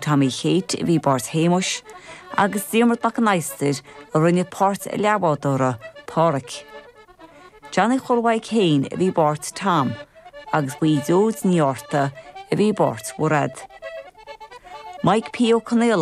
Tommy Chéit a bhí bárt héimeis, agus Diarmaid MacAnaistir a rinne páirt leabhádóra Pádraic. Johnny Chulwaig Hain a bhí bárt Tom, agus Bhuí Dóid Níorta a bhí bárt Murad. Mike P. O'Connell